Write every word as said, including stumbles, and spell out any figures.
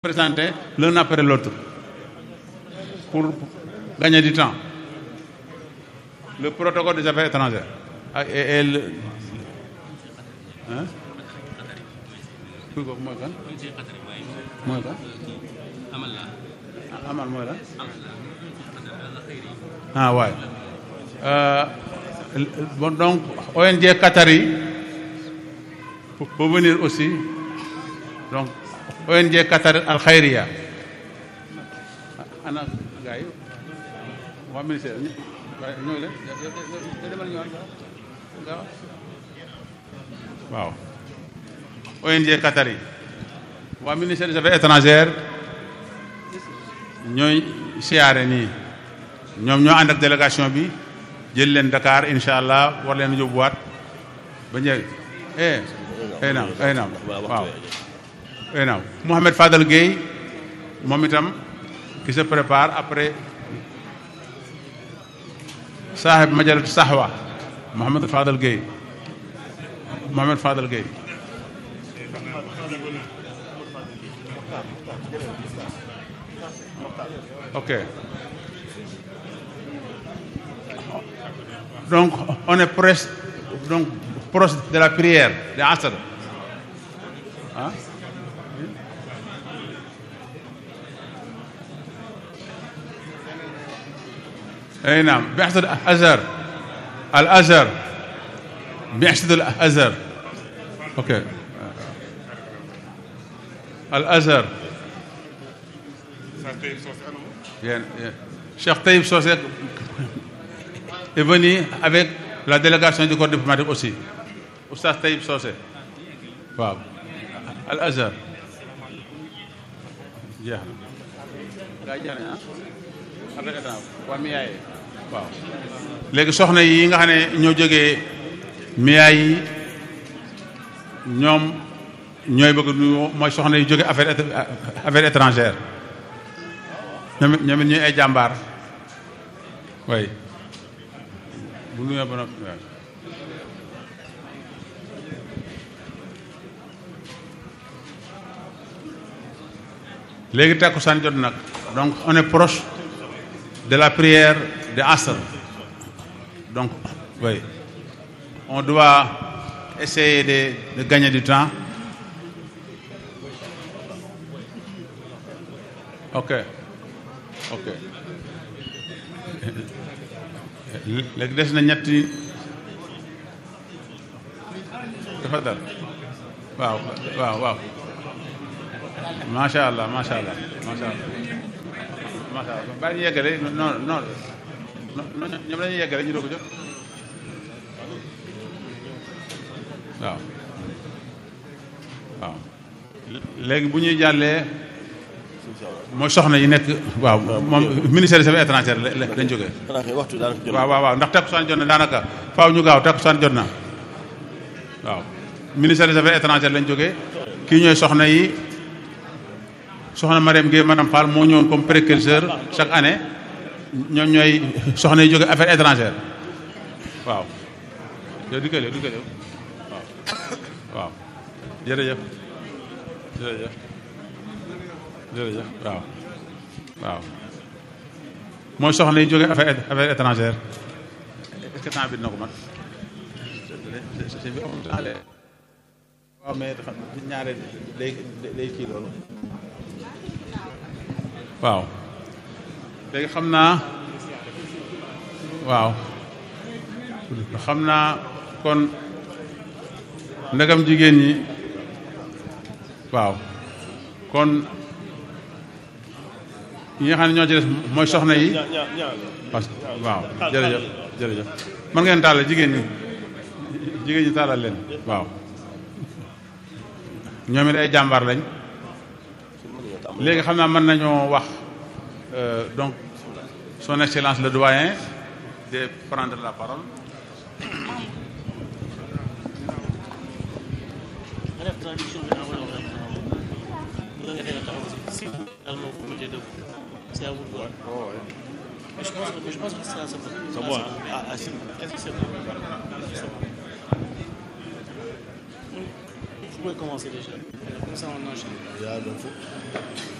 Présenter l'un après l'autre pour gagner du temps. Le protocole des affaires étrangères et, et le hein mooy kan mooy kan amal mooy lan ah waay euh, bon donc O N G Qatari pour venir aussi donc O N G Qatar Al Khayriya ana gars yi waa ministère ñooy leen demal ñëwaat gaaw waaw O N G Qatar yi waa ministère des affaires étrangères ñooy siyaare nii ñoom ñoo ànd ak délégation bi jël leen Dakar incha allah war leen yóbbuwaat ba njëg eh ay naam ay naam waaw Eh non, Mohamed Fadel Gueye moom itam qui se prépare après Sahib Majalat Sahwa Mohamed Fadel Gueye Mohamed Fadel Gueye ok donc on est proche donc proche de la prière de Asr ah اي نعم بعثة الازهر الازهر بعثة الازهر اوكي الازهر bien Cheikh Taïb Socé est venu avec la délégation du corps diplomatique aussi Oustaz Taïb Socé waaw al azhar jeex na gaa jeex na avec état waa miyaay waaw léegi soxna yi nga xam ne ñoo jógee miyaay yi ñoom ñooy bëgg nu mooy soxna yi jógee affaire affaire étrangère ñoom it ñoom it ñuy ay jàmbaar way bu nuyoo ba noppi léegi takkusaan jot nag donc on est proche de la prière de Asr. Donc, oui. On doit essayer de, de gagner du temps. Ok. Ok. léegi des na ñetti dafa dal waaw waaw waaw macha allah macha allah macha allah macha allah bàyyi ñu yeggale non non non ñoom dañuy yeggale ñu doog a jot waaw waaw léegi bu ñuy jàllee mooy soxna yi nekk waaw moom ministère des affaires étrangères lañ jógee waaw waaw waaw ndax takkusaan jot na daanaka faaw ñu gaaw takkusaan jot na waaw ministère des affaires étrangères lañ jógee kii ñooy soxna yi soxna Mariam Gueye madame Fall moo ñëwoon comme précurseur chaque année ñoom ñooy soxna yi jóge affaires étrangères waaw yow di ko yow di ko yow waaw waaw jërëjëf jërëjëf jërëjëf waaw waaw mooy soxna yi jóge affaires affaires étrangères est-ce que temps bi dina ko mat waaw mais dafa ñaare day day kii loolu waaw léegi xam naa waaw xam naa kon ndegam jigéen ñi waaw kon ñi nga xam ne ñoo ci des mooy soxna yi parce que waaw jërëjëf jërëjëf mën ngeen tàllal jigéen ñi jigéen ñi tàllal leen waaw ñoom it ay jàmbaar lañ léegi xam naa mën nañoo wax donc son excellence le doyen de prendre la parole. C'est à vous de voir. Oh, ouais. Mais je pense, mais je pense que ça, ça va. Ça va. Ah, ah, si. Est-ce que c'est bon? C'est bon. pouvez commencer déjà. Comme ça, on enchaîne. Ja, ben,